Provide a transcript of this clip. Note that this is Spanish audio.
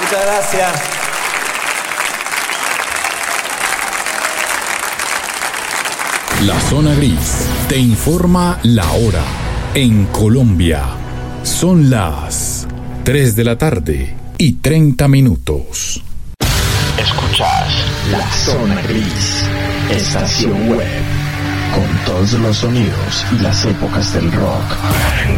Muchas gracias. La Zona Gris te informa la hora. En Colombia son las 3 de la tarde y 30 minutos. Escuchas La Zona Gris, estación web, con todos los sonidos y las épocas del rock.